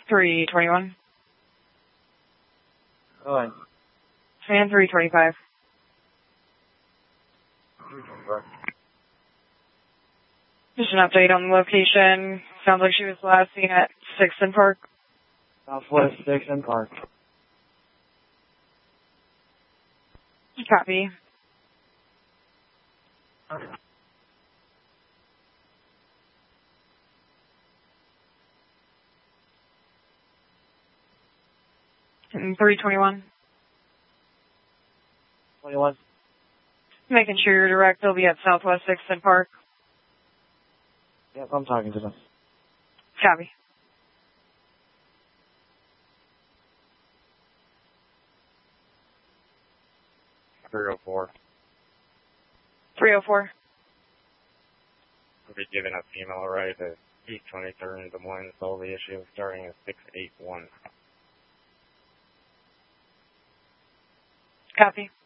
321. Go ahead. And 325. 325. Just an update on the location. Sounds like she was last seen at 6th and Park. Southwest 6th and Park. Copy. And 321. 21. Making sure you're direct. They'll be at Southwest 6th and Park. Yep, I'm talking to them. Copy. .304. 304. We'll be giving a female ride at East 23rd in Des Moines. Solve the issue starting at 681. Copy.